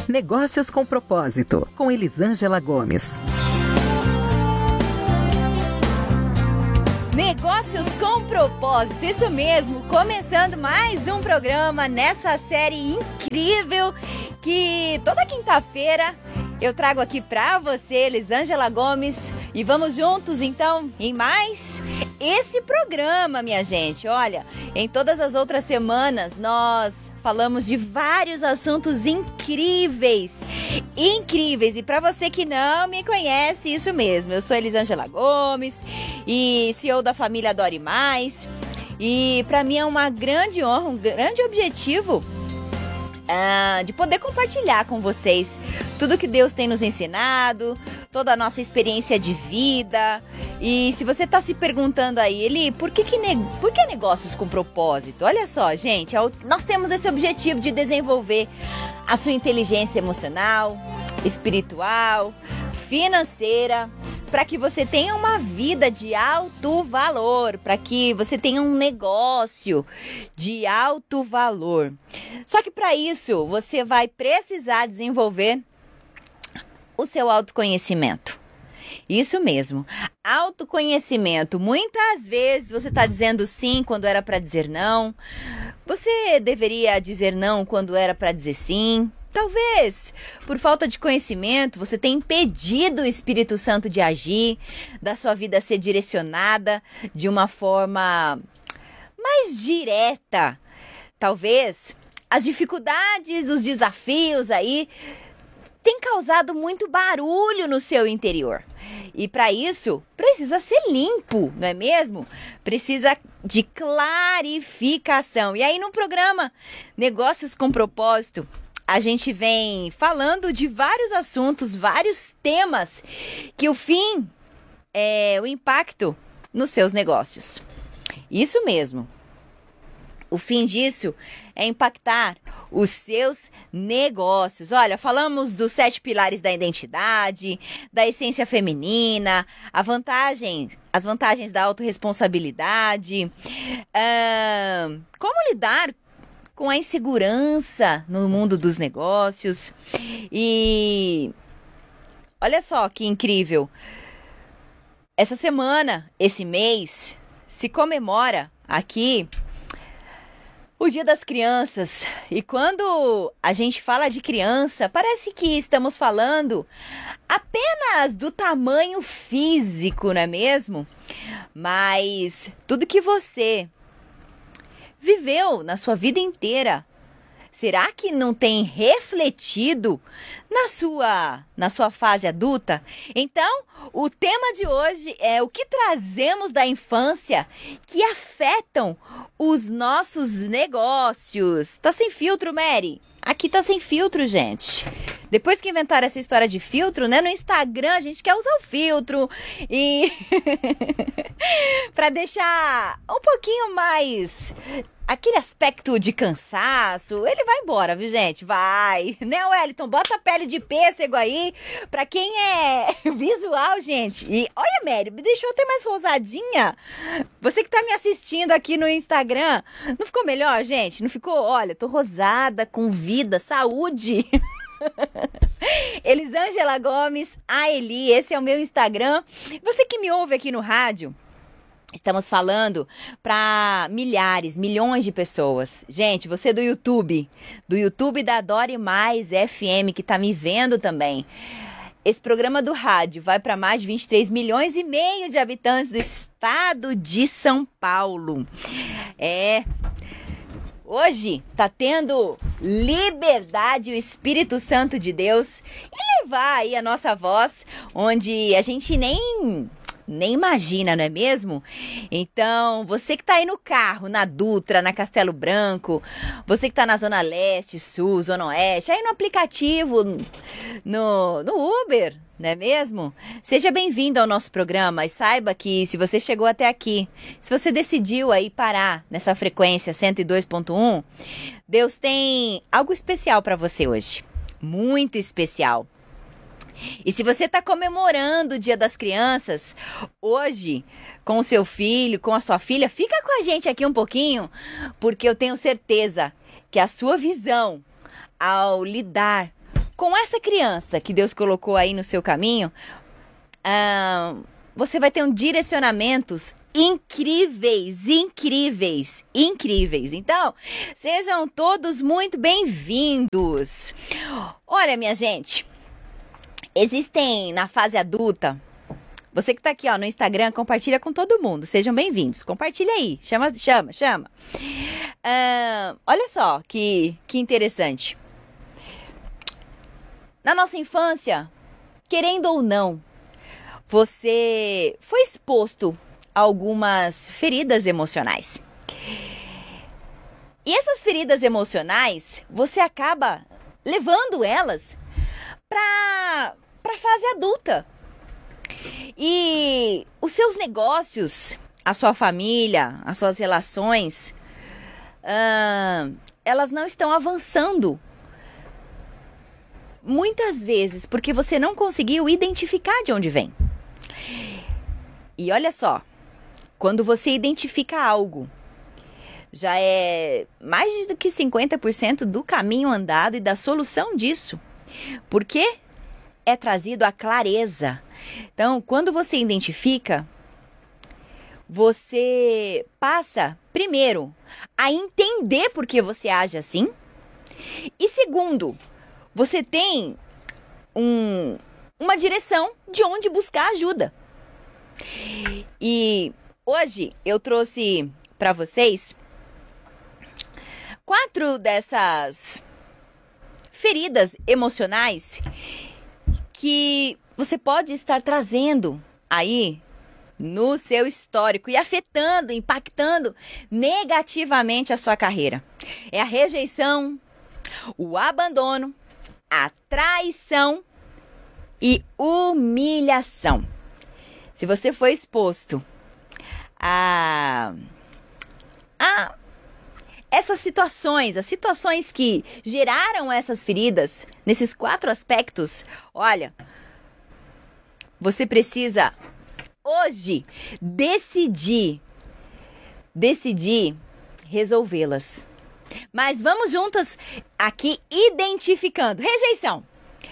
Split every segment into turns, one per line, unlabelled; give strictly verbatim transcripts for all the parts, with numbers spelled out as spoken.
Negócios com Propósito, com Elisângela Gomes.
Negócios com Propósito, isso mesmo, começando mais um programa nessa série incrível que toda quinta-feira eu trago aqui pra você, Elisângela Gomes, e vamos juntos então em mais esse programa, minha gente. Olha, em todas as outras semanas nós falamos de vários assuntos incríveis, incríveis. E para você que não me conhece, isso mesmo, eu sou Elisângela Gomes e C E O da família Adore Mais. E para mim é uma grande honra, um grande objetivo Uh, de poder compartilhar com vocês tudo que Deus tem nos ensinado, toda a nossa experiência de vida. E se você está se perguntando aí, Eli, por que, que, ne- por que negócios com propósito? Olha só, gente, é o- nós temos esse objetivo de desenvolver a sua inteligência emocional, espiritual, financeira, para que você tenha uma vida de alto valor, para que você tenha um negócio de alto valor. Só que para isso, você vai precisar desenvolver o seu autoconhecimento. Isso mesmo, autoconhecimento. Muitas vezes você está dizendo sim quando era para dizer não. Você deveria dizer não quando era para dizer sim. Talvez, por falta de conhecimento, você tenha impedido o Espírito Santo de agir, da sua vida ser direcionada de uma forma mais direta. Talvez as dificuldades, os desafios aí têm causado muito barulho no seu interior. E para isso, precisa ser limpo, não é mesmo? Precisa de clarificação. E aí no programa Negócios com Propósito, a gente vem falando de vários assuntos, vários temas, que o fim é o impacto nos seus negócios. Isso mesmo. O fim disso é impactar os seus negócios. Olha, falamos dos sete pilares da identidade, da essência feminina, a vantagem, as vantagens da autorresponsabilidade, uh, como lidar com a insegurança no mundo dos negócios. E olha só que incrível. Essa semana, esse mês, se comemora aqui o Dia das Crianças. E quando a gente fala de criança, parece que estamos falando apenas do tamanho físico, não é mesmo? Mas tudo que você viveu na sua vida inteira, será que não tem refletido na sua, na sua fase adulta? Então, o tema de hoje é o que trazemos da infância que afetam os nossos negócios. Tá sem filtro, Mary? Aqui tá sem filtro, gente. Depois que inventaram essa história de filtro, né? No Instagram a gente quer usar o filtro e para deixar um pouquinho mais aquele aspecto de cansaço, ele vai embora, viu, gente? Vai, né, Wellington? Bota a pele de pêssego aí, pra quem é visual, gente. E olha, Mary, me deixou até mais rosadinha. Você que tá me assistindo aqui no Instagram, não ficou melhor, gente? Não ficou? Olha, tô rosada, com vida, saúde. Elisângela Gomes, a Eli, esse é o meu Instagram. Você que me ouve aqui no rádio, estamos falando para milhares, milhões de pessoas. Gente, você do YouTube, do YouTube da Adore Mais F M, que tá me vendo também. Esse programa do rádio vai para mais de vinte e três milhões e meio de habitantes do estado de São Paulo. É... Hoje tá tendo liberdade, o Espírito Santo de Deus, e levar aí a nossa voz onde a gente nem... nem imagina, não é mesmo? Então, você que tá aí no carro, na Dutra, na Castelo Branco, você que tá na Zona Leste, Sul, Zona Oeste, aí no aplicativo, no, no Uber, não é mesmo? Seja bem-vindo ao nosso programa e saiba que se você chegou até aqui, se você decidiu aí parar nessa frequência cento e dois ponto um, Deus tem algo especial para você hoje, muito especial. E se você está comemorando o Dia das Crianças, hoje, com o seu filho, com a sua filha, fica com a gente aqui um pouquinho, porque eu tenho certeza que a sua visão ao lidar Com essa criança que Deus colocou aí no seu caminho, ah, você vai ter um direcionamentos incríveis, incríveis, incríveis. Então, sejam todos muito bem-vindos. Olha, minha gente, existem na fase adulta, você que tá aqui ó, no Instagram, compartilha com todo mundo. Sejam bem-vindos. Compartilha aí. Chama, chama, chama. Ah, olha só que, que interessante. Na nossa infância, querendo ou não, você foi exposto a algumas feridas emocionais. E essas feridas emocionais, você acaba levando elas para para a fase adulta. E os seus negócios, a sua família, as suas relações, ah, elas não estão avançando. Muitas vezes porque você não conseguiu identificar de onde vem. E olha só, quando você identifica algo, já é mais do que cinquenta por cento do caminho andado e da solução disso. Porque é trazido a clareza. Então, quando você identifica, você passa, primeiro, a entender por que você age assim. E segundo, você tem um, uma direção de onde buscar ajuda. E hoje eu trouxe para vocês quatro dessas feridas emocionais que você pode estar trazendo aí no seu histórico e afetando, impactando negativamente a sua carreira. É a rejeição, o abandono, a traição e humilhação. Se você foi exposto a, a essas situações, as situações que geraram essas feridas, nesses quatro aspectos, olha, você precisa hoje decidir, decidir resolvê-las. Mas vamos juntas aqui identificando. Rejeição.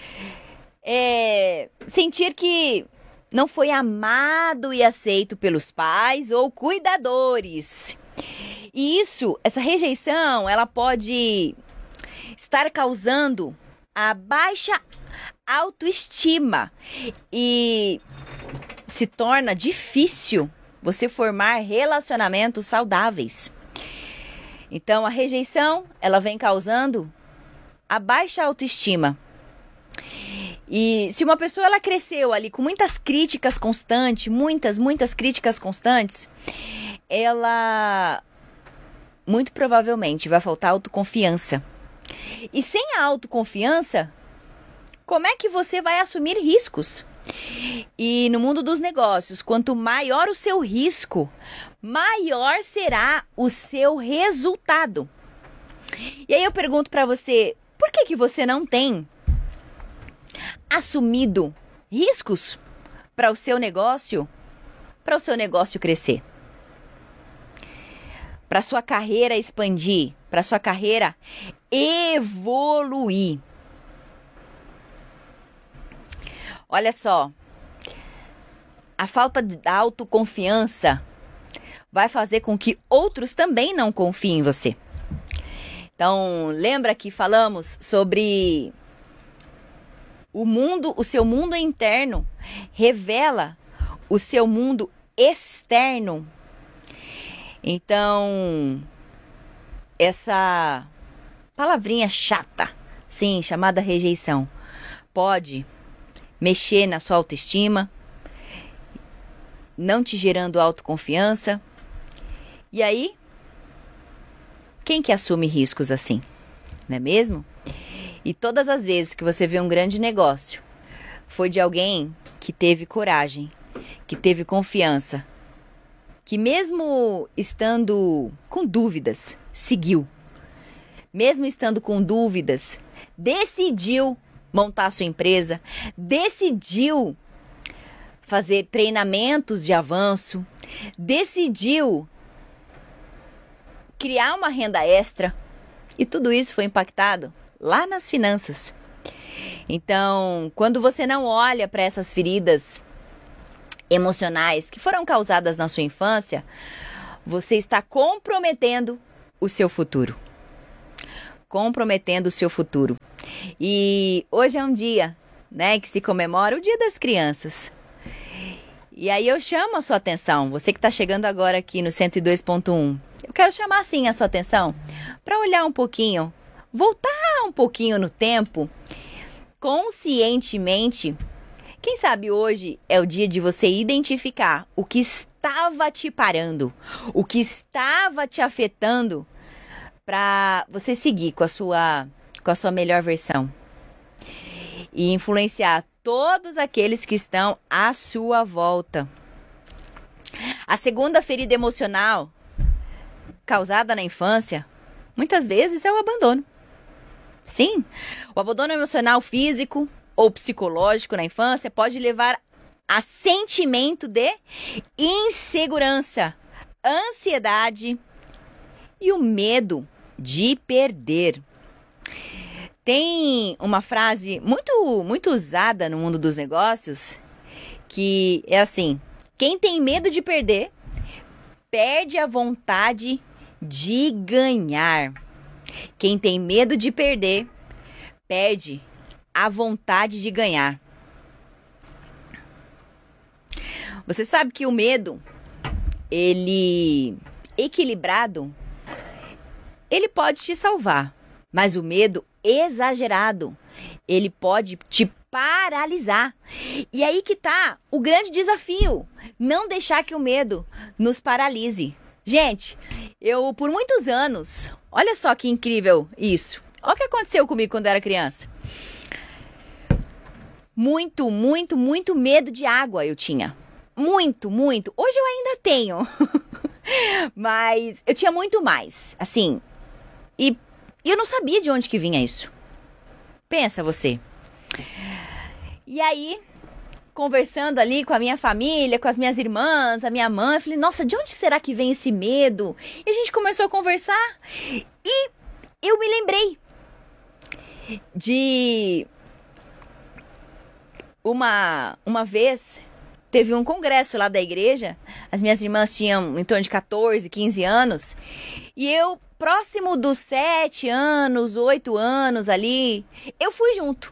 É, sentir que não foi amado e aceito pelos pais ou cuidadores. E isso, essa rejeição, ela pode estar causando a baixa autoestima e se torna difícil você formar relacionamentos saudáveis. Então, a rejeição, ela vem causando a baixa autoestima. E se uma pessoa ela cresceu ali com muitas críticas constantes, muitas, muitas críticas constantes, ela muito provavelmente vai faltar autoconfiança. E sem a autoconfiança, como é que você vai assumir riscos? E no mundo dos negócios, quanto maior o seu risco, maior será o seu resultado. E aí eu pergunto para você, por que que você não tem assumido riscos para o seu negócio, para o seu negócio crescer? Para sua carreira expandir, para sua carreira evoluir. Olha só, a falta de autoconfiança vai fazer com que outros também não confiem em você. Então, lembra que falamos sobre o mundo, o seu mundo interno revela o seu mundo externo. Então, essa palavrinha chata, sim, chamada rejeição, pode mexer na sua autoestima, não te gerando autoconfiança. E aí, quem que assume riscos assim? Não é mesmo? E todas as vezes que você vê um grande negócio, foi de alguém que teve coragem, que teve confiança, que mesmo estando com dúvidas, seguiu. Mesmo estando com dúvidas, decidiu montar sua empresa, decidiu fazer treinamentos de avanço, decidiu criar uma renda extra, e tudo isso foi impactado lá nas finanças. Então, quando você não olha para essas feridas emocionais que foram causadas na sua infância, você está comprometendo o seu futuro. Comprometendo o seu futuro. E hoje é um dia, né, que se comemora o Dia das Crianças. E aí eu chamo a sua atenção, você que está chegando agora aqui no cento e dois ponto um. Eu quero chamar sim a sua atenção para olhar um pouquinho, voltar um pouquinho no tempo, conscientemente. Quem sabe hoje é o dia de você identificar o que estava te parando, o que estava te afetando, para você seguir com a sua, com a sua melhor versão e influenciar todos aqueles que estão à sua volta. A segunda ferida emocional causada na infância, muitas vezes é o abandono. Sim, o abandono emocional físico ou psicológico na infância pode levar a sentimento de insegurança, ansiedade e o medo de perder. Tem uma frase muito, muito usada no mundo dos negócios que é assim: quem tem medo de perder, perde a vontade de ganhar. Quem tem medo de perder, perde a vontade de ganhar. Você sabe que o medo, ele equilibrado, ele pode te salvar, mas o medo exagerado, ele pode te paralisar. E aí que tá o grande desafio, não deixar que o medo nos paralise. Gente, eu por muitos anos, olha só que incrível isso. Olha o que aconteceu comigo quando eu era criança. Muito, muito, muito medo de água eu tinha. Muito, muito. Hoje eu ainda tenho. Mas eu tinha muito mais, assim. E eu não sabia de onde que vinha isso. Pensa você. E aí, conversando ali com a minha família, com as minhas irmãs, a minha mãe, eu falei, nossa, de onde será que vem esse medo? E a gente começou a conversar e eu me lembrei de uma, uma vez, teve um congresso lá da igreja, as minhas irmãs tinham em torno de catorze, quinze anos, e eu, próximo dos sete anos, oito anos ali, eu fui junto.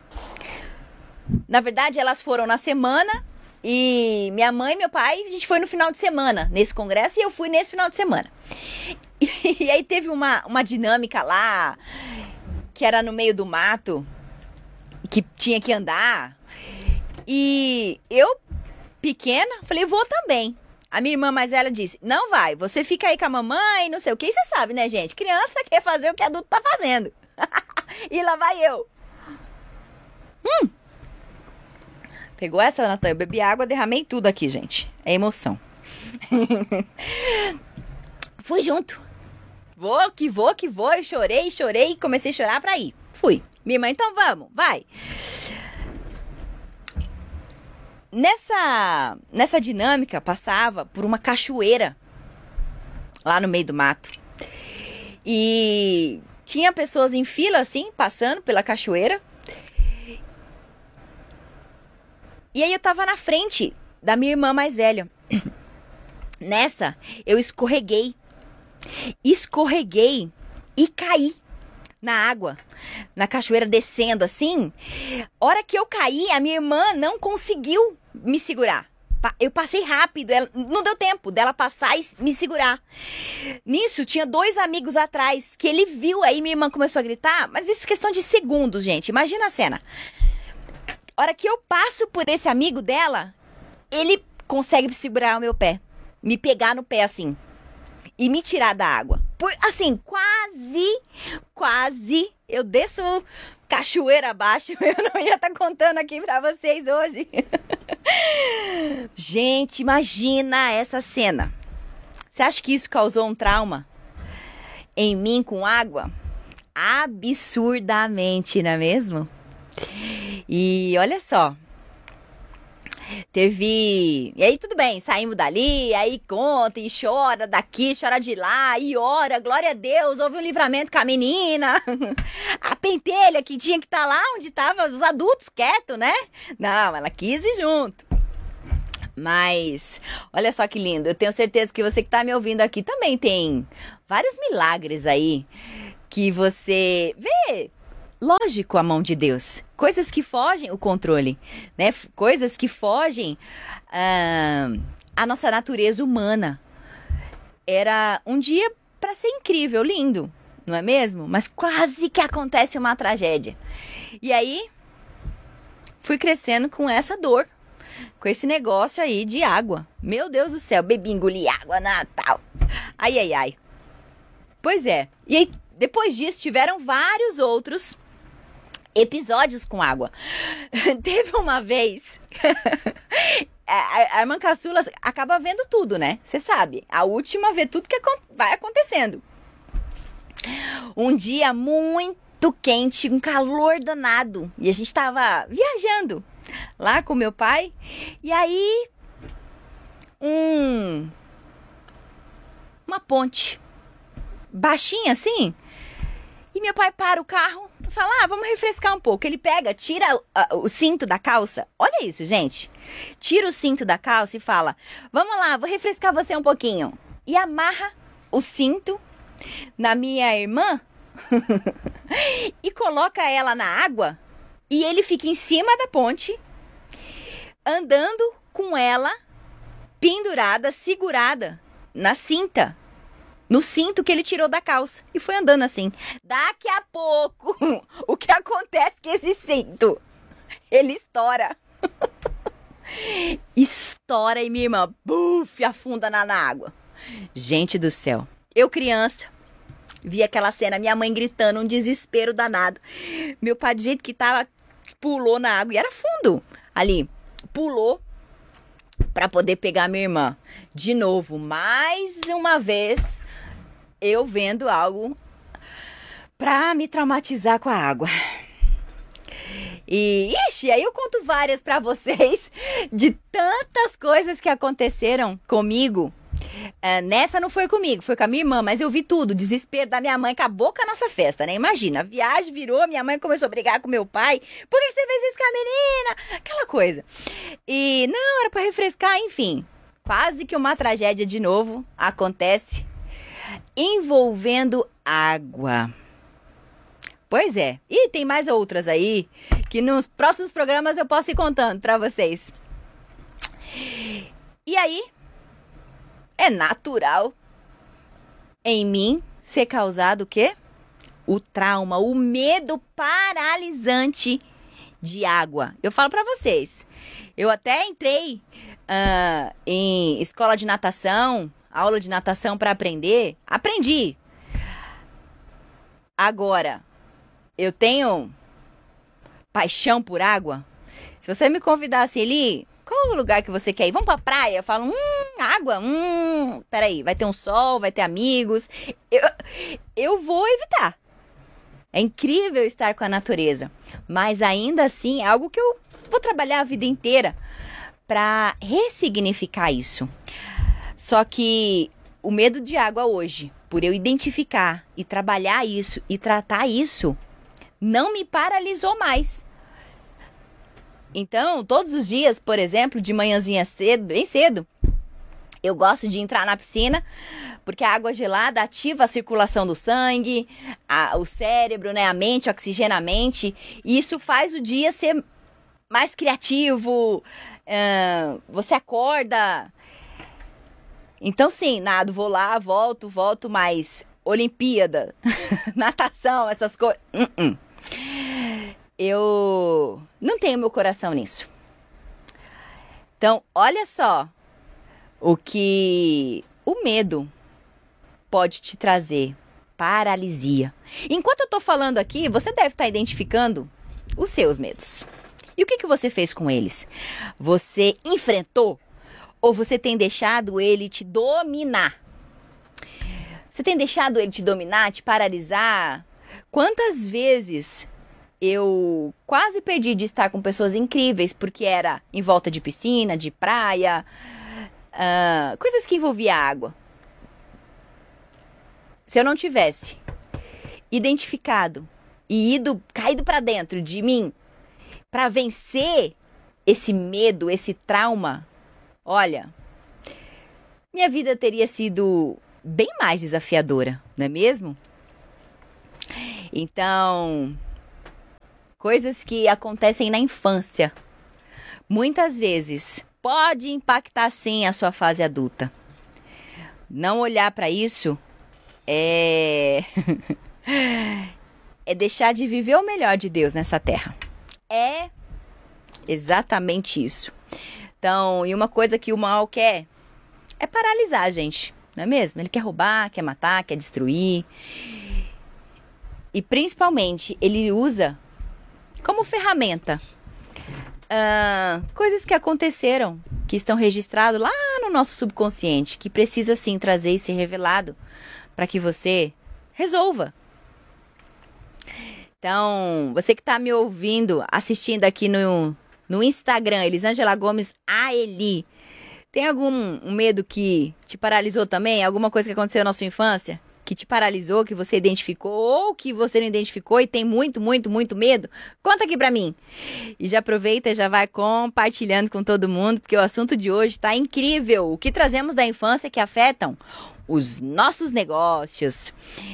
Na verdade, elas foram na semana e minha mãe e meu pai, a gente foi no final de semana nesse congresso e eu fui nesse final de semana. E, e aí teve uma, uma dinâmica lá, que era no meio do mato, que tinha que andar. E eu, pequena, falei, vou também. A minha irmã mais velha disse, não vai, você fica aí com a mamãe, não sei o que. E você sabe, né, gente? Criança quer fazer o que adulto tá fazendo. E lá vai eu. Hum. Pegou essa, Natan? Eu bebi água, derramei tudo aqui, gente. É emoção. Fui junto. Vou que vou, que vou. Eu chorei, chorei, comecei a chorar pra ir. Fui. Minha irmã, então vamos, vai. Nessa, nessa dinâmica, passava por uma cachoeira lá no meio do mato. E tinha pessoas em fila, assim, passando pela cachoeira. E aí eu tava na frente da minha irmã mais velha. Nessa, eu escorreguei. Escorreguei e caí na água, na cachoeira, descendo assim. Hora que eu caí, a minha irmã não conseguiu me segurar. Eu passei rápido, ela, não deu tempo dela passar e me segurar. Nisso, tinha dois amigos atrás, que ele viu, aí minha irmã começou a gritar, mas isso é questão de segundos, gente. Imagina a cena. Hora que eu passo por esse amigo dela, ele consegue segurar o meu pé, me pegar no pé assim e me tirar da água. Por, assim, quase, quase eu desço cachoeira abaixo. Eu não ia estar contando aqui pra vocês hoje. Gente, imagina essa cena. Você acha que isso causou um trauma em mim com água? Absurdamente, não é mesmo? E olha só, Teve... E aí tudo bem, saímos dali, aí conta e chora daqui, chora de lá, e ora, glória a Deus, houve um livramento com a menina. A pentelha que tinha que estar lá onde estavam os adultos quietos, né? Não, ela quis ir junto. Mas, olha só que lindo, eu tenho certeza que você que tá me ouvindo aqui também tem vários milagres aí que você vê, lógico, a mão de Deus. Coisas que fogem o controle, né? Coisas que fogem ah, a nossa natureza humana. Era um dia para ser incrível, lindo, não é mesmo? Mas quase que acontece uma tragédia. E aí, fui crescendo com essa dor. Com esse negócio aí de água. Meu Deus do céu, bebi, engoli água, Natal. Ai, ai, ai. Pois é. E aí, depois disso, tiveram vários outros episódios com água. Teve uma vez... a, a irmã caçula acaba vendo tudo, né? Você sabe. A última vê tudo que vai acontecendo. Um dia muito quente, um calor danado. E a gente tava viajando lá com meu pai, e aí um uma ponte baixinha assim, e meu pai para o carro e fala, ah, vamos refrescar um pouco. Ele pega, tira uh, o cinto da calça, olha isso, gente, tira o cinto da calça e fala, vamos lá, vou refrescar você um pouquinho, e amarra o cinto na minha irmã e coloca ela na água. E ele fica em cima da ponte, andando com ela pendurada, segurada na cinta, no cinto que ele tirou da calça. E foi andando assim. Daqui a pouco, o que acontece com esse cinto? Ele estoura. Estoura e minha irmã, buf, afunda na, na água. Gente do céu, eu criança, vi aquela cena, minha mãe gritando, um desespero danado. Meu pai, do jeito que tava, pulou na água, e era fundo ali, pulou para poder pegar minha irmã. De novo, mais uma vez, eu vendo algo para me traumatizar com a água. E, ixi, aí eu conto várias para vocês de tantas coisas que aconteceram comigo. Uh, nessa não foi comigo, foi com a minha irmã, mas eu vi tudo, o desespero da minha mãe, acabou com a nossa festa, né? Imagina, a viagem virou, minha mãe começou a brigar com meu pai, por que você fez isso com a menina? Aquela coisa. E não, era pra refrescar, enfim, quase que uma tragédia de novo acontece envolvendo água. Pois é, e tem mais outras aí, que nos próximos programas eu posso ir contando pra vocês. E aí, é natural em mim ser causado o quê? O trauma, o medo paralisante de água. Eu falo pra vocês, eu até entrei uh, em escola de natação, aula de natação pra aprender, aprendi. Agora, eu tenho paixão por água. Se você me convidasse ali, qual o lugar que você quer ir? Vamos pra praia? Eu falo, hum, água, hum, peraí, vai ter um sol, vai ter amigos. Eu, eu vou evitar. É incrível estar com a natureza, mas ainda assim é algo que eu vou trabalhar a vida inteira para ressignificar isso. Só que o medo de água hoje, por eu identificar e trabalhar isso e tratar isso, não me paralisou mais. Então, todos os dias, por exemplo, de manhãzinha cedo, bem cedo, eu gosto de entrar na piscina, porque a água gelada ativa a circulação do sangue, a, o cérebro, né, a mente, oxigena a mente, e isso faz o dia ser mais criativo, uh, você acorda. Então, sim, nado, vou lá, volto, volto, mas Olimpíada, natação, essas coisas... Uh -uh. Eu não tenho meu coração nisso. Então, olha só o que o medo pode te trazer. Paralisia. Enquanto eu tô falando aqui, você deve estar identificando os seus medos. E o que, que você fez com eles? Você enfrentou? Ou você tem deixado ele te dominar? Você tem deixado ele te dominar, te paralisar? Quantas vezes eu quase perdi de estar com pessoas incríveis, porque era em volta de piscina, de praia, uh, coisas que envolviam água. Se eu não tivesse identificado e ido, caído para dentro de mim, para vencer esse medo, esse trauma, olha, minha vida teria sido bem mais desafiadora, não é mesmo? Então, coisas que acontecem na infância, muitas vezes pode impactar sim a sua fase adulta. Não olhar para isso é é deixar de viver o melhor de Deus nessa terra. É exatamente isso. Então, e uma coisa que o mal quer é paralisar a gente, não é mesmo? Ele quer roubar, quer matar, quer destruir. E principalmente, ele usa como ferramenta uh, coisas que aconteceram, que estão registradas lá no nosso subconsciente, que precisa sim trazer e ser revelado para que você resolva. Então, você que está me ouvindo, assistindo aqui no, no Instagram, Elisângela Gomes A Eli, tem algum um medo que te paralisou também? Alguma coisa que aconteceu na sua infância que te paralisou, que você identificou ou que você não identificou e tem muito, muito, muito medo? Conta aqui pra mim. E já aproveita e já vai compartilhando com todo mundo, porque o assunto de hoje tá incrível. O que trazemos da infância que afetam os nossos negócios.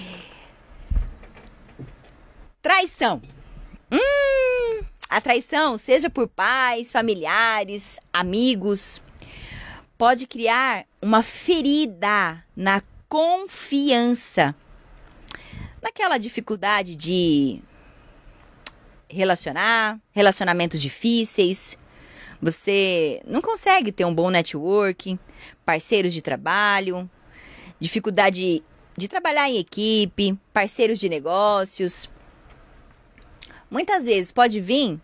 Traição. Hum, a traição, seja por pais, familiares, amigos, pode criar uma ferida na confiança, naquela dificuldade de relacionar, relacionamentos difíceis. Você não consegue ter um bom networking, parceiros de trabalho, dificuldade de trabalhar em equipe, parceiros de negócios. Muitas vezes pode vir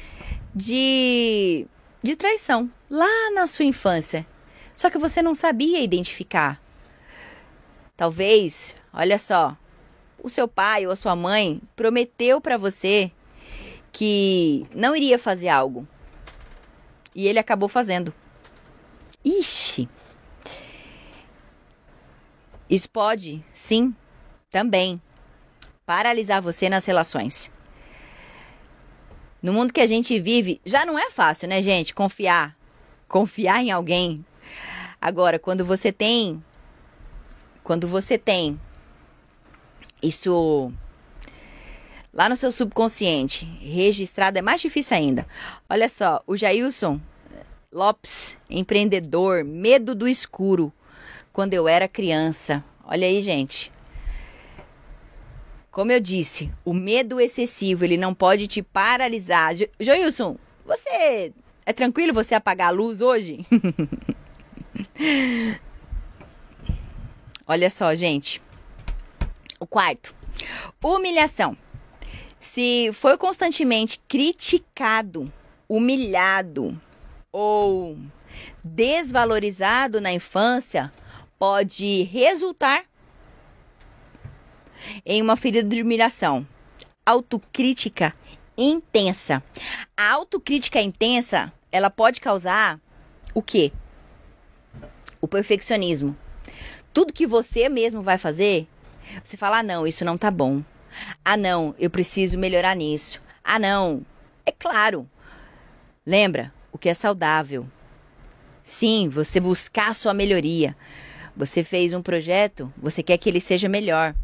de, de traição lá na sua infância, só que você não sabia identificar. Talvez, olha só, o seu pai ou a sua mãe prometeu para você que não iria fazer algo e ele acabou fazendo. Ixi! Isso pode, sim, também paralisar você nas relações. No mundo que a gente vive, já não é fácil, né, gente? Confiar. Confiar em alguém. Agora, quando você tem... Quando você tem isso lá no seu subconsciente registrado, é mais difícil ainda. Olha só, o Jailson Lopes, empreendedor, medo do escuro, quando eu era criança. Olha aí, gente. Como eu disse, o medo excessivo, ele não pode te paralisar. Jo- Jailson, você é tranquilo você apagar a luz hoje? Olha só, gente. O quarto. Humilhação. Se foi constantemente criticado, humilhado ou desvalorizado na infância, pode resultar em uma ferida de humilhação. Autocrítica intensa. A autocrítica intensa, ela pode causar o quê? O perfeccionismo. Tudo que você mesmo vai fazer, você fala, ah, não, isso não tá bom. Ah, não, eu preciso melhorar nisso. Ah, não. É claro. Lembra o que é saudável. Sim, você buscar a sua melhoria. Você fez um projeto, você quer que ele seja melhor.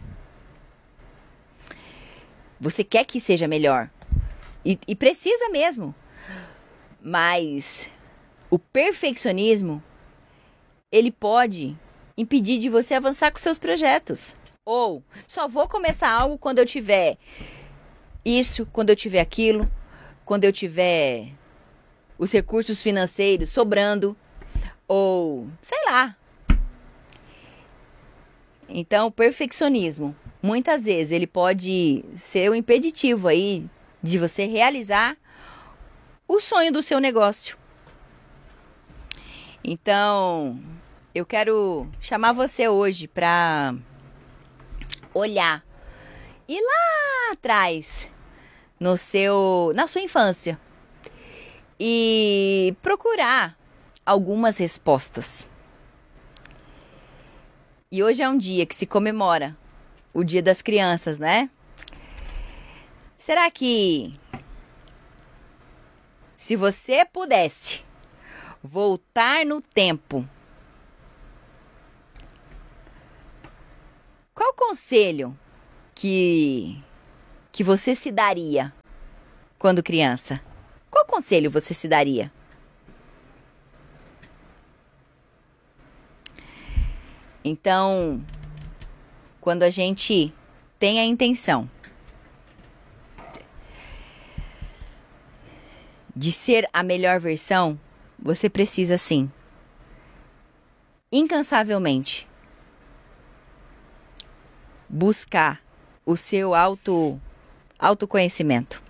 Você quer que seja melhor. E, e precisa mesmo. Mas o perfeccionismo, ele pode impedir de você avançar com seus projetos. Ou, só vou começar algo quando eu tiver isso, quando eu tiver aquilo, quando eu tiver os recursos financeiros sobrando, ou, sei lá. Então, o perfeccionismo, muitas vezes, ele pode ser um impeditivo aí de você realizar o sonho do seu negócio. Então, eu quero chamar você hoje para olhar e lá atrás, no seu, na sua infância e procurar algumas respostas. E hoje é um dia que se comemora o Dia das Crianças, né? Será que se você pudesse voltar no tempo, qual conselho que, que você se daria quando criança? Qual conselho você se daria? Então, quando a gente tem a intenção de ser a melhor versão, você precisa sim, incansavelmente, buscar o seu auto, autoconhecimento.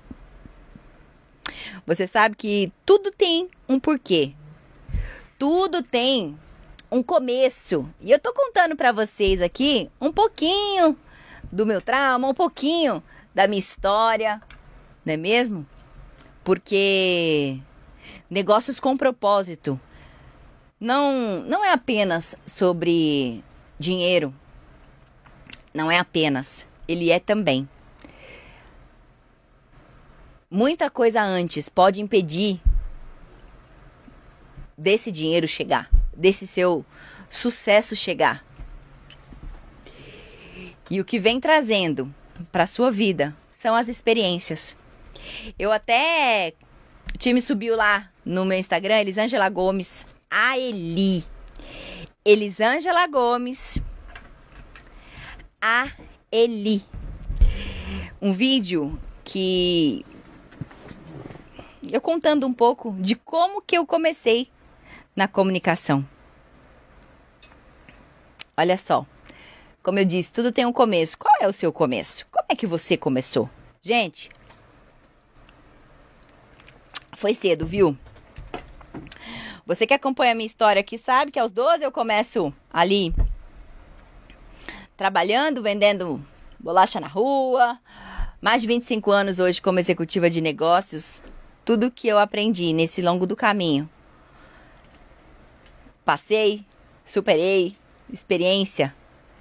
Você sabe que tudo tem um porquê. Tudo tem um começo. E eu tô contando pra vocês aqui um pouquinho do meu trauma, um pouquinho da minha história, não é mesmo? Porque negócios com propósito não, não é apenas sobre dinheiro. Não é apenas, ele é também. Muita coisa antes pode impedir desse dinheiro chegar, desse seu sucesso chegar. E o que vem trazendo para sua vida são as experiências. Eu até, o time subiu lá no meu Instagram, Elisângela Gomes, a Eli. Elisângela Gomes, a Eli. Um vídeo que eu contando um pouco de como que eu comecei na comunicação. Olha só, como eu disse, tudo tem um começo. Qual é o seu começo? Como é que você começou? Gente, foi cedo, viu? Você que acompanha a minha história aqui sabe que aos doze eu começo ali trabalhando, vendendo bolacha na rua. Mais de vinte e cinco anos hoje como executiva de negócios. Tudo que eu aprendi nesse longo do caminho. Passei, superei, experiência.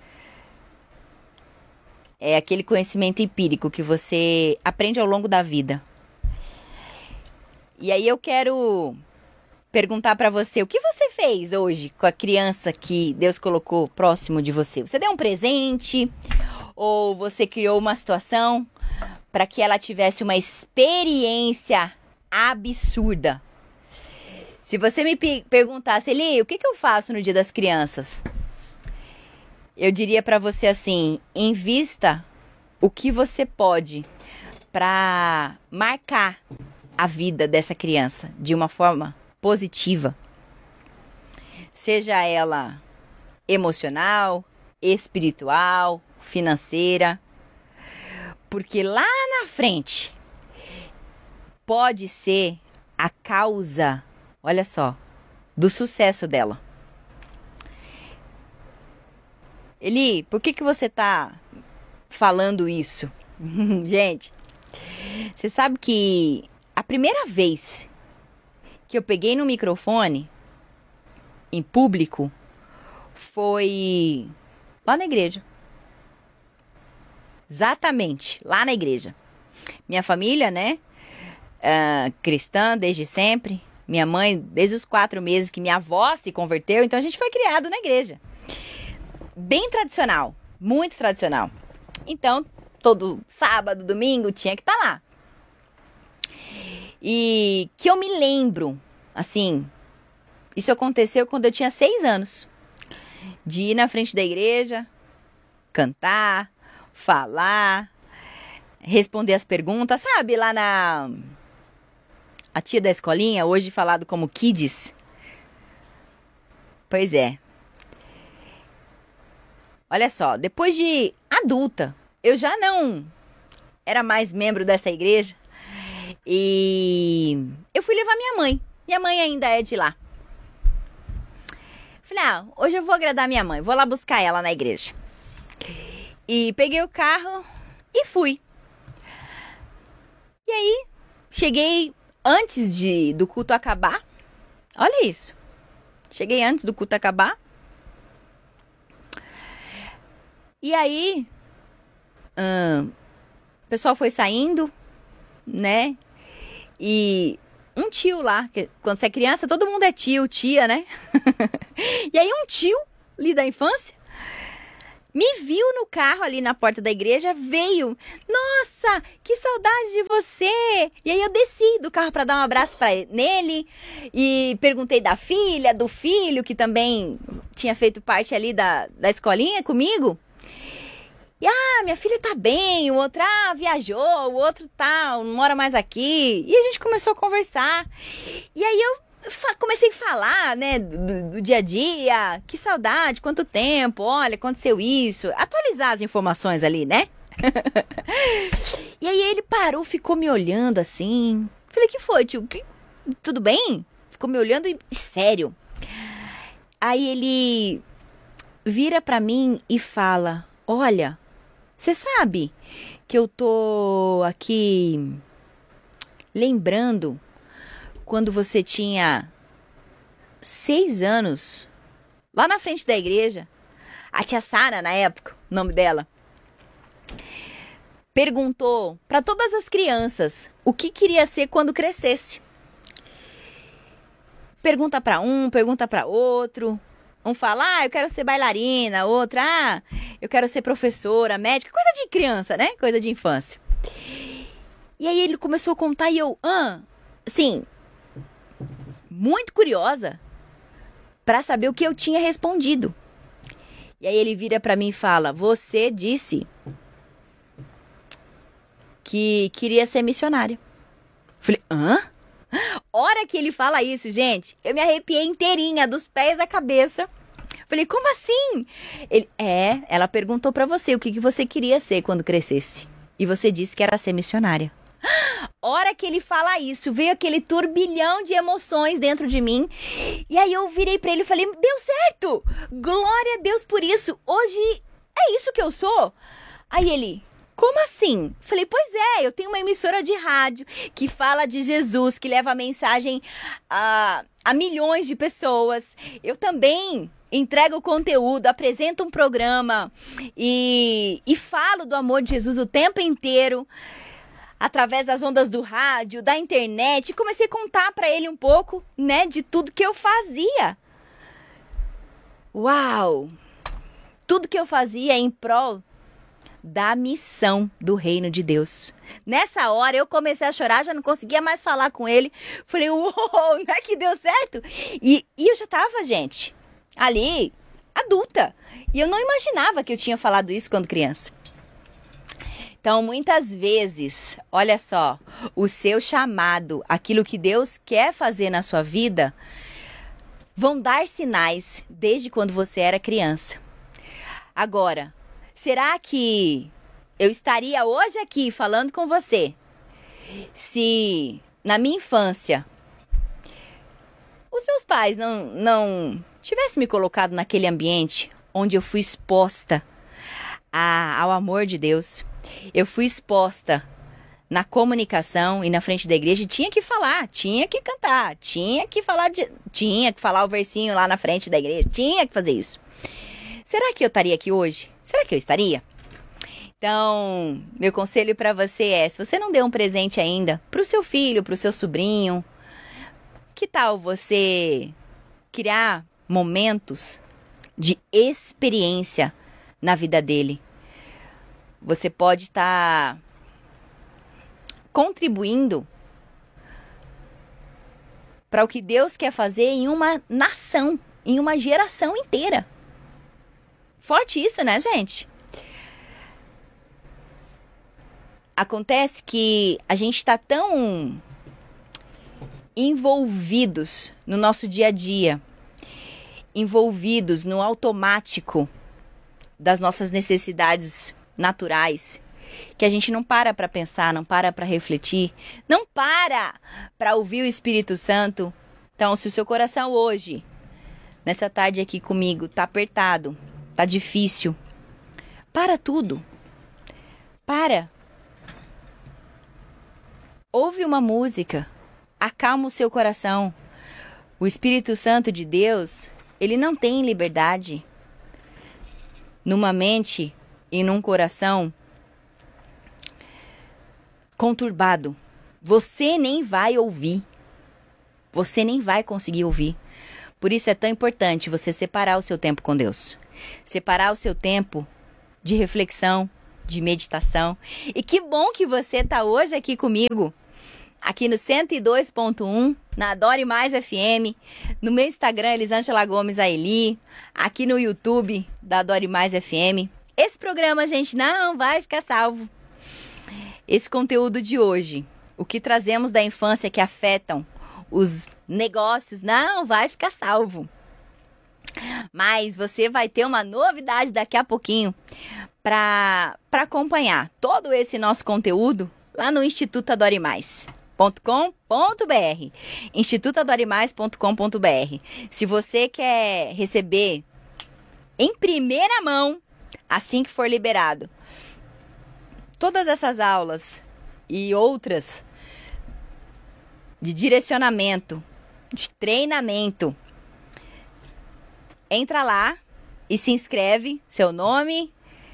É aquele conhecimento empírico que você aprende ao longo da vida. E aí eu quero perguntar para você, o que você fez hoje com a criança que Deus colocou próximo de você? Você deu um presente? Ou você criou uma situação para que ela tivesse uma experiência absurda? Se você me perguntasse, Eli, o que, que eu faço no Dia das Crianças? Eu diria para você assim, invista o que você pode para marcar a vida dessa criança de uma forma positiva. Seja ela emocional, espiritual, financeira. Porque lá na frente pode ser a causa, olha só, do sucesso dela. Eli, por que que você tá falando isso? Gente, você sabe que a primeira vez que eu peguei no microfone em público foi lá na igreja. Exatamente, lá na igreja. Minha família, né, uh, cristã desde sempre. Minha mãe, desde os quatro meses que minha avó se converteu, então a gente foi criado na igreja. Bem tradicional, muito tradicional. Então, todo sábado, domingo, tinha que estar lá. E que eu me lembro, assim, isso aconteceu quando eu tinha seis anos. De ir na frente da igreja, cantar, falar, responder as perguntas, sabe? Lá na... A tia da escolinha, hoje falado como Kids. Pois é. Olha só, depois de adulta, eu já não era mais membro dessa igreja. E eu fui levar minha mãe. Minha mãe ainda é de lá. Falei, ah, hoje eu vou agradar minha mãe. Vou lá buscar ela na igreja. E peguei o carro e fui. cheguei antes de, do culto acabar. Olha isso. Cheguei antes do culto acabar. E aí, hum, o pessoal foi saindo, né? E um tio lá, que quando você é criança, todo mundo é tio, tia, né? E aí um tio ali da infância me viu no carro ali na porta da igreja, veio. Nossa, que saudade de você! E aí eu desci do carro para dar um abraço pra, nele e perguntei da filha, do filho, que também tinha feito parte ali da, da escolinha comigo. E, ah, minha filha tá bem, o outro, ah, viajou, o outro tá, não mora mais aqui. E a gente começou a conversar. E aí eu fa- comecei a falar, né, do, do dia a dia, que saudade, quanto tempo, olha, aconteceu isso. Atualizar as informações ali, né? E aí ele parou, ficou me olhando assim. Falei, que foi, tio? Que... Tudo bem? Ficou me olhando e sério. Aí ele vira pra mim e fala, olha... Você sabe que eu tô aqui lembrando quando você tinha seis anos, lá na frente da igreja, a tia Sara, na época, o nome dela, perguntou para todas as crianças o que queria ser quando crescesse. Pergunta para um, pergunta para outro. Um fala, ah, eu quero ser bailarina. Outra, ah, eu quero ser professora, médica. Coisa de criança, né? Coisa de infância. E aí ele começou a contar e eu, ah, assim, muito curiosa para saber o que eu tinha respondido. E aí ele vira para mim e fala, você disse que queria ser missionária. Falei, hã? Hora que ele fala isso, gente, eu me arrepiei inteirinha, dos pés à cabeça. Falei, como assim? Ele, é, ela perguntou pra você o que, que você queria ser quando crescesse. E você disse que era ser missionária. Hora que ele fala isso, veio aquele turbilhão de emoções dentro de mim. E aí eu virei pra ele e falei, deu certo! Glória a Deus por isso! Hoje é isso que eu sou? Aí ele... Como assim? Falei, pois é, eu tenho uma emissora de rádio que fala de Jesus, que leva a mensagem a, a milhões de pessoas. Eu também entrego conteúdo, apresento um programa e, e falo do amor de Jesus o tempo inteiro, através das ondas do rádio, da internet. Comecei a contar para ele um pouco, né, de tudo que eu fazia. Uau! Tudo que eu fazia em prol da missão do reino de Deus. Nessa hora eu comecei a chorar, já não conseguia mais falar com ele. Falei, uou, não é que deu certo? E, e eu já tava, gente, ali, adulta. E eu não imaginava que eu tinha falado isso quando criança. Então, muitas vezes, olha só, o seu chamado, aquilo que Deus quer fazer na sua vida, vão dar sinais desde quando você era criança. Agora, será que eu estaria hoje aqui falando com você se na minha infância os meus pais não, não tivessem me colocado naquele ambiente onde eu fui exposta a, ao amor de Deus? Eu fui exposta na comunicação e na frente da igreja e tinha que falar, tinha que cantar, tinha que falar, de, tinha que falar o versinho lá na frente da igreja, tinha que fazer isso. Será que eu estaria aqui hoje? Será que eu estaria? Então, meu conselho para você é, se você não deu um presente ainda para o seu filho, para o seu sobrinho, que tal você criar momentos de experiência na vida dele? Você pode estar contribuindo para o que Deus quer fazer em uma nação, em uma geração inteira. Forte isso, né, gente? Acontece que a gente está tão envolvidos no nosso dia a dia, envolvidos no automático das nossas necessidades naturais, que a gente não para para pensar, não para para refletir, não para para ouvir o Espírito Santo. Então, se o seu coração hoje, nessa tarde aqui comigo, tá apertado, tá difícil, para tudo. Para. ouve uma música, acalma o seu coração. O Espírito Santo de Deus, ele não tem liberdade numa mente e num coração conturbado. Você nem vai ouvir. Você nem vai conseguir ouvir. Por isso é tão importante você separar o seu tempo com Deus. Separar o seu tempo de reflexão, de meditação. E que bom que você está hoje aqui comigo. Aqui no cento e dois ponto um, na Adore Mais F M, no meu Instagram, Elisângela Gomes Aeli, aqui no YouTube da Adore Mais F M. Esse programa, gente, não vai ficar salvo. Esse conteúdo de hoje, o que trazemos da infância que afetam os negócios, não vai ficar salvo. Mas você vai ter uma novidade daqui a pouquinho para para acompanhar todo esse nosso conteúdo lá no Instituto Adore Mais. .com.br instituto adore mais ponto com ponto br. Se você quer receber em primeira mão, assim que for liberado, todas essas aulas e outras de direcionamento, de treinamento, entra lá e se inscreve, seu nome,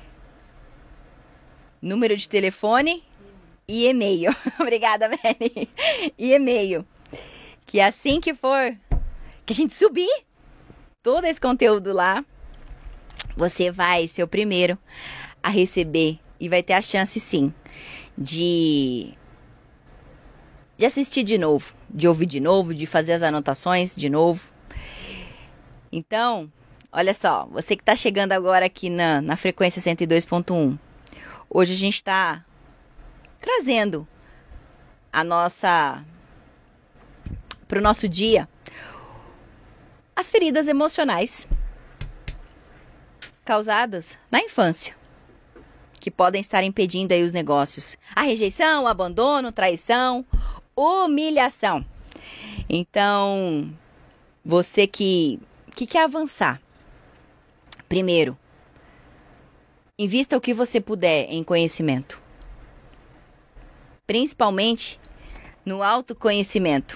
número de telefone e e-mail. Obrigada, Mary. E e-mail. Que assim que for, que a gente subir todo esse conteúdo lá, você vai ser o primeiro a receber e vai ter a chance, sim, de, de assistir de novo, de ouvir de novo, de fazer as anotações de novo. Então, olha só, você que está chegando agora aqui na, na frequência cento e dois ponto um, hoje a gente está trazendo a nossa para o nosso dia as feridas emocionais causadas na infância, que podem estar impedindo aí os negócios. A rejeição, o abandono, traição, humilhação. Então, você que, que quer avançar, primeiro, invista o que você puder em conhecimento. Principalmente no autoconhecimento.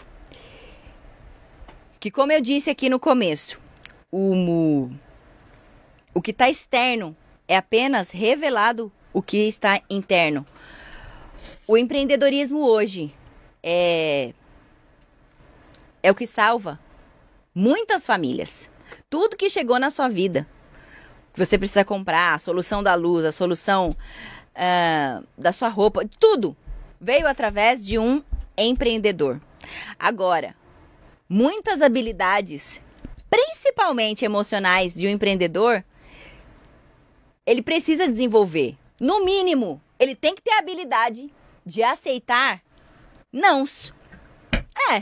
Que, como eu disse aqui no começo, o, o que está externo é apenas revelado o que está interno. O empreendedorismo hoje é, é o que salva muitas famílias. Tudo que chegou na sua vida, que você precisa comprar, a solução da luz, a solução uh, da sua roupa, tudo veio através de um empreendedor. Agora, muitas habilidades, principalmente emocionais, de um empreendedor, ele precisa desenvolver. No mínimo, ele tem que ter a habilidade de aceitar nãos. É.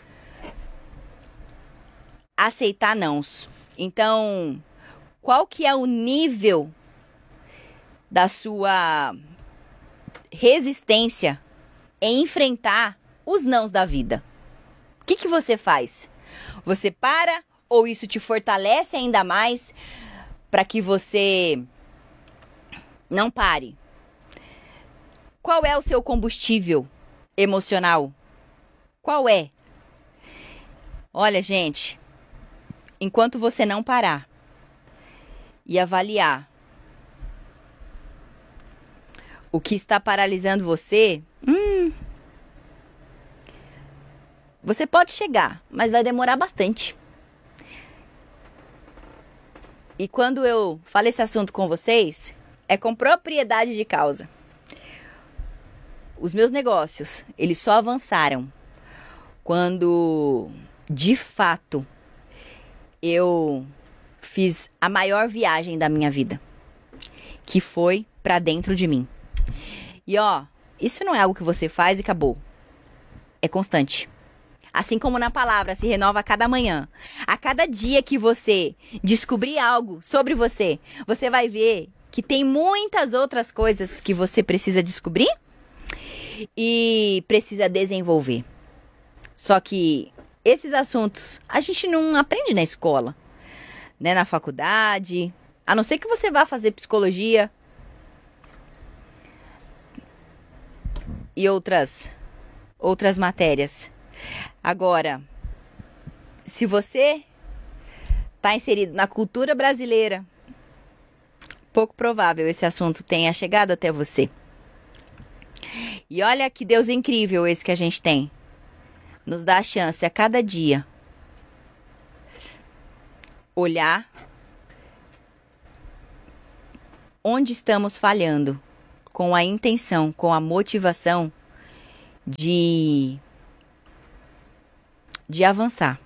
Aceitar nãos. Então, qual que é o nível da sua resistência em enfrentar os nãos da vida? O que que você faz? Você para ou isso te fortalece ainda mais para que você não pare? Qual é o seu combustível emocional? Qual é? Olha, gente, enquanto você não parar e avaliar o que está paralisando você, hum, você pode chegar, mas vai demorar bastante. E quando eu falo esse assunto com vocês, é com propriedade de causa. Os meus negócios, eles só avançaram quando, de fato, eu fiz a maior viagem da minha vida, que foi para dentro de mim. E ó, isso não é algo que você faz e acabou. É constante. Assim como na palavra se renova a cada manhã. A cada dia que você descobrir algo sobre você, você vai ver que tem muitas outras coisas que você precisa descobrir e precisa desenvolver. Só que esses assuntos a gente não aprende na escola, né, na faculdade, a não ser que você vá fazer psicologia e outras outras matérias. Agora, se você está inserido na cultura brasileira, pouco provável esse assunto tenha chegado até você. E olha que Deus incrível esse que a gente tem. Nos dá a chance a cada dia olhar onde estamos falhando, com a intenção, com a motivação de, de avançar.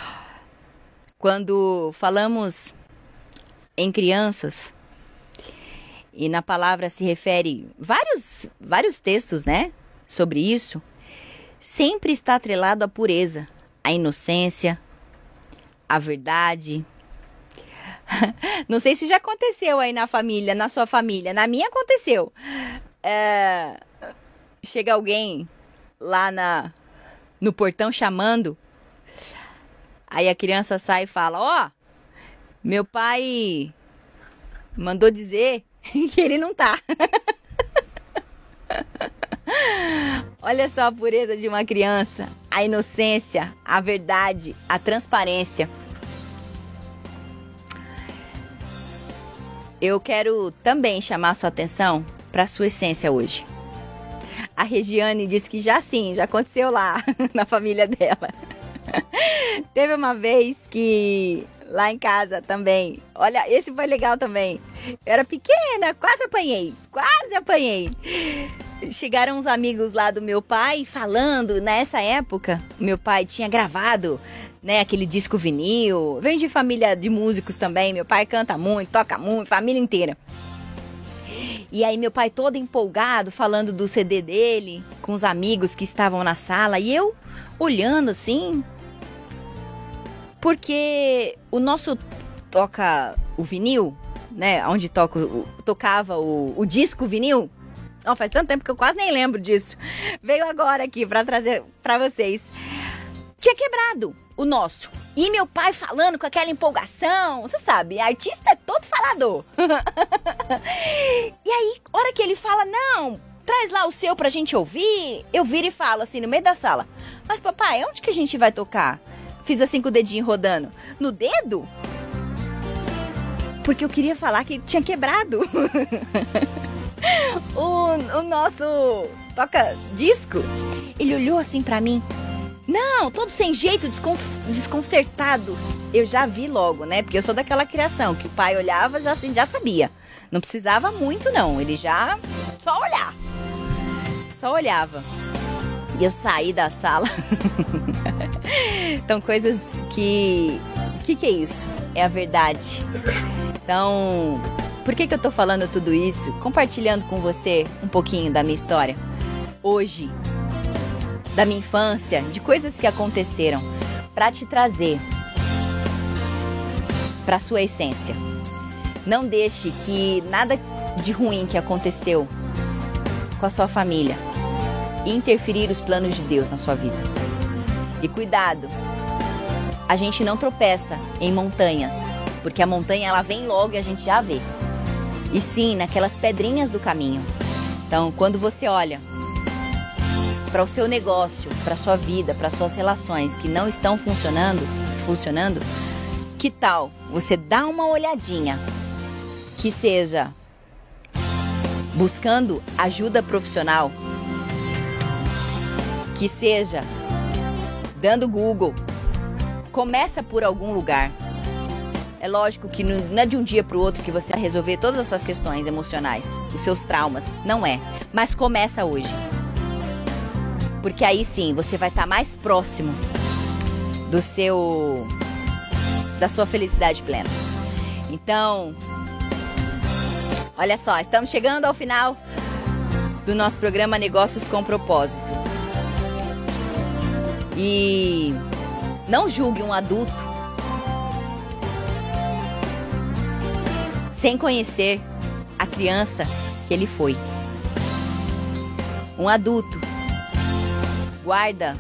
Quando falamos em crianças, e na palavra se refere vários, vários textos, né, sobre isso, sempre está atrelado à pureza, à inocência, à verdade. Não sei se já aconteceu aí na família, na sua família. Na minha aconteceu. É, chega alguém lá na, no portão chamando. Aí a criança sai e fala: ó, oh, meu pai mandou dizer que ele não tá. Olha só a pureza de uma criança, a inocência, a verdade, a transparência. Eu quero também chamar sua atenção para a sua essência hoje. A Regiane disse que já sim, já aconteceu lá na família dela. Teve uma vez que lá em casa também, olha, esse foi legal também. Eu era pequena, quase apanhei, quase apanhei. Chegaram uns amigos lá do meu pai falando, nessa época, meu pai tinha gravado, né, aquele disco vinil. Vem de família de músicos também, meu pai canta muito, toca muito, família inteira. E aí meu pai todo empolgado, falando do C D dele, com os amigos que estavam na sala, e eu olhando assim, porque o nosso toca o vinil, né, onde toca, tocava o, o disco vinil. Oh, faz tanto tempo que eu quase nem lembro disso. Veio agora aqui pra trazer pra vocês. Tinha quebrado o nosso. E meu pai falando com aquela empolgação. Você sabe, artista é todo falador. E aí, hora que ele fala, não, traz lá o seu pra gente ouvir. Eu viro e falo assim, no meio da sala. Mas papai, onde que a gente vai tocar? Fiz assim com o dedinho rodando. No dedo? Porque eu queria falar que tinha quebrado. O, o nosso toca-disco. Ele olhou assim pra mim. Não, todo sem jeito, descon, desconcertado. Eu já vi logo, né? Porque eu sou daquela criação que o pai olhava, já, já sabia. Não precisava muito não, ele já só olhar. Só olhava. E eu saí da sala. Então coisas que... O que, que é isso? É a verdade. Então... Por que que eu tô falando tudo isso? Compartilhando com você um pouquinho da minha história. Hoje, da minha infância, de coisas que aconteceram, para te trazer para sua essência. Não deixe que nada de ruim que aconteceu com a sua família interferir os planos de Deus na sua vida. E cuidado, a gente não tropeça em montanhas, porque a montanha ela vem logo e a gente já vê. E sim, naquelas pedrinhas do caminho. Então, quando você olha para o seu negócio, para a sua vida, para as suas relações que não estão funcionando, funcionando, que tal você dar uma olhadinha, que seja buscando ajuda profissional, que seja dando Google, começa por algum lugar. É lógico que não é de um dia para o outro que você vai resolver todas as suas questões emocionais, os seus traumas, não é. Mas começa hoje. Porque aí sim, você vai estar mais próximo do seu, da sua felicidade plena. Então, olha só, estamos chegando ao final do nosso programa Negócios com Propósito. E não julgue um adulto sem conhecer a criança que ele foi. Um adulto guarda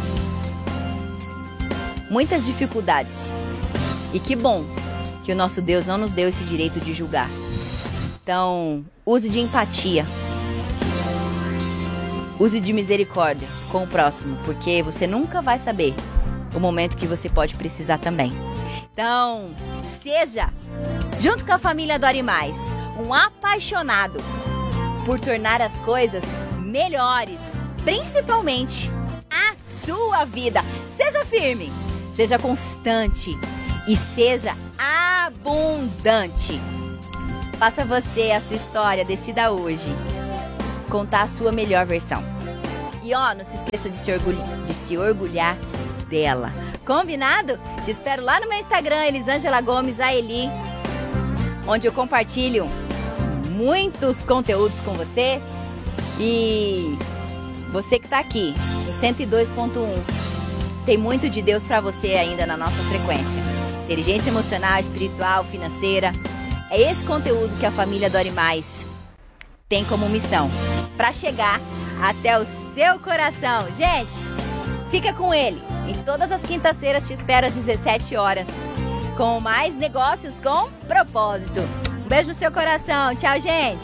muitas dificuldades. E que bom que o nosso Deus não nos deu esse direito de julgar. Então, use de empatia. use de misericórdia com o próximo, porque você nunca vai saber o momento que você pode precisar também. Então, seja, junto com a família Dore Mais, um apaixonado por tornar as coisas melhores, principalmente a sua vida. Seja firme, seja constante e seja abundante. Faça você essa história, decida hoje contar a sua melhor versão. E ó, não se esqueça de se, orgulh... de se orgulhar dela. Combinado? Te espero lá no meu Instagram, Elisângela Gomes A Eli, onde eu compartilho muitos conteúdos com você. E você que tá aqui no cento e dois ponto um, tem muito de Deus para você ainda na nossa frequência. Inteligência emocional, espiritual, financeira. É esse conteúdo que a família Dore Mais tem como missão, para chegar até o seu coração. Gente, fica com ele. Em todas as quintas-feiras te espero às dezessete horas, com mais negócios com propósito. Um beijo no seu coração. Tchau, gente.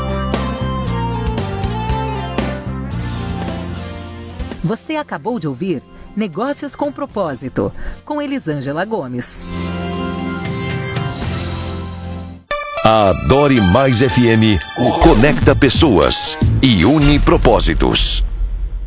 Você acabou de ouvir Negócios com Propósito, com Elisângela Gomes.
A Dore Mais F M conecta pessoas e une propósitos.